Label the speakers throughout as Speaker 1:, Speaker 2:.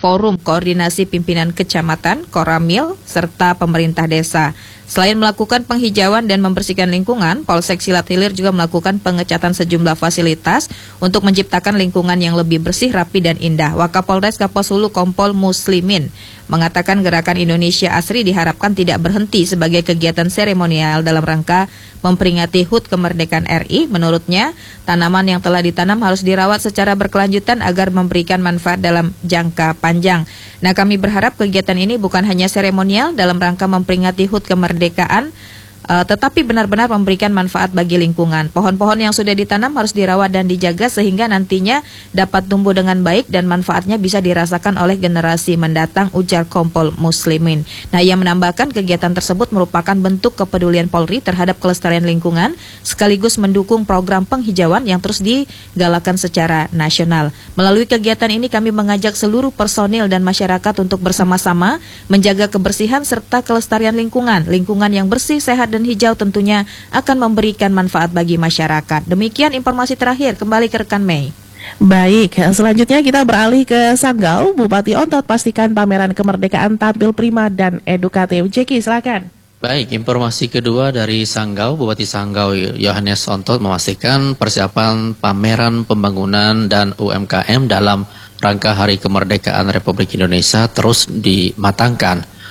Speaker 1: Forum Koordinasi Pimpinan Kecamatan, Koramil, serta pemerintah desa. Selain melakukan penghijauan dan membersihkan lingkungan, Polsek Silat Hilir juga melakukan pengecatan sejumlah fasilitas untuk menciptakan lingkungan yang lebih bersih, rapi, dan indah. Wakapolres Kapuas Hulu Kompol Muslimin mengatakan gerakan Indonesia Asri diharapkan tidak berhenti sebagai kegiatan seremonial dalam rangka memperingati HUT kemerdekaan RI. Menurutnya, tanaman yang telah ditanam harus dirawat secara berkelanjutan agar memberikan manfaat dalam jangka panjang. Nah, kami berharap kegiatan ini bukan hanya seremonial dalam rangka memperingati HUT kemerdekaan, tetapi benar-benar memberikan manfaat bagi lingkungan. Pohon-pohon yang sudah ditanam harus dirawat dan dijaga sehingga nantinya dapat tumbuh dengan baik dan manfaatnya bisa dirasakan oleh generasi mendatang, ujar Kompol Muslimin. Nah, ia menambahkan kegiatan tersebut merupakan bentuk kepedulian Polri terhadap kelestarian lingkungan sekaligus mendukung program penghijauan yang terus digalakan secara nasional. Melalui kegiatan ini kami mengajak seluruh personil dan masyarakat untuk bersama-sama menjaga kebersihan serta kelestarian lingkungan. Lingkungan yang bersih, sehat, dan hijau tentunya akan memberikan manfaat bagi masyarakat. Demikian informasi terakhir, kembali ke rekan Mei.
Speaker 2: Baik, selanjutnya kita beralih ke Sanggau. Bupati Ontot pastikan pameran kemerdekaan tampil prima dan edukatif. Jeki, silakan.
Speaker 3: Baik, informasi kedua dari Sanggau. Bupati Sanggau Yohanes Ontot memastikan persiapan pameran pembangunan dan UMKM dalam rangka Hari Kemerdekaan Republik Indonesia terus dimatangkan.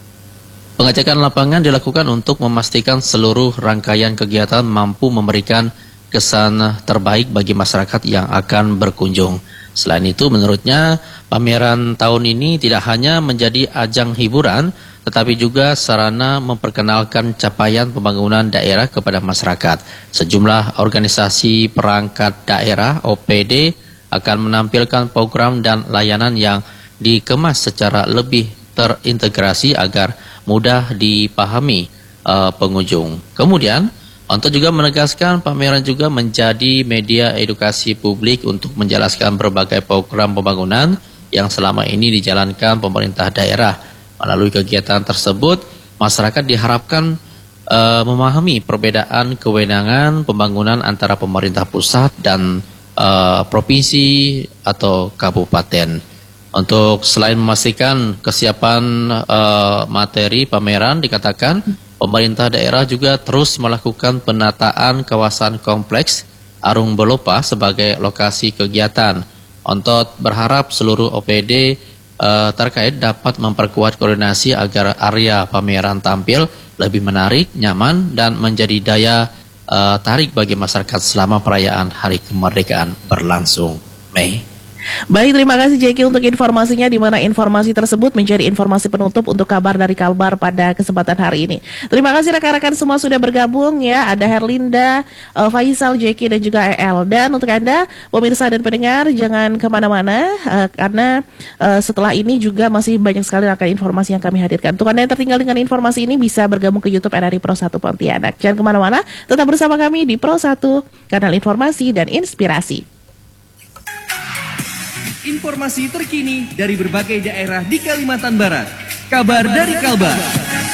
Speaker 3: Pengecekan lapangan dilakukan untuk memastikan seluruh rangkaian kegiatan mampu memberikan kesan terbaik bagi masyarakat yang akan berkunjung. Selain itu, menurutnya pameran tahun ini tidak hanya menjadi ajang hiburan, tetapi juga sarana memperkenalkan capaian pembangunan daerah kepada masyarakat. Sejumlah organisasi perangkat daerah (OPD) akan menampilkan program dan layanan yang dikemas secara lebih terintegrasi agar mudah dipahami pengunjung. Kemudian, Ontot juga menegaskan pameran juga menjadi media edukasi publik untuk menjelaskan berbagai program pembangunan yang selama ini dijalankan pemerintah daerah. Melalui kegiatan tersebut, masyarakat diharapkan memahami perbedaan kewenangan pembangunan antara pemerintah pusat dan provinsi atau kabupaten. Untuk selain memastikan kesiapan materi pameran, dikatakan pemerintah daerah juga terus melakukan penataan kawasan kompleks Arung Belopa sebagai lokasi kegiatan. Ontot berharap seluruh OPD terkait dapat memperkuat koordinasi agar area pameran tampil lebih menarik, nyaman, dan menjadi daya tarik bagi masyarakat selama perayaan Hari Kemerdekaan berlangsung. Mei.
Speaker 2: Baik, terima kasih Jeki untuk informasinya, di mana informasi tersebut menjadi informasi penutup untuk kabar dari Kalbar pada kesempatan hari ini. Terima kasih rekan-rekan semua sudah bergabung ya. Ada Herlinda, Faisal, Jeki, dan juga EL. Dan untuk Anda pemirsa dan pendengar, jangan kemana-mana karena setelah ini juga masih banyak sekali rangkaian informasi yang kami hadirkan. Untuk Anda yang tertinggal dengan informasi ini bisa bergabung ke YouTube RRI Pro 1 Pontianak. Jangan kemana-mana, tetap bersama kami di Pro 1, kanal informasi dan inspirasi.
Speaker 4: Informasi terkini dari berbagai daerah di Kalimantan Barat. Kabar dari Kalbar.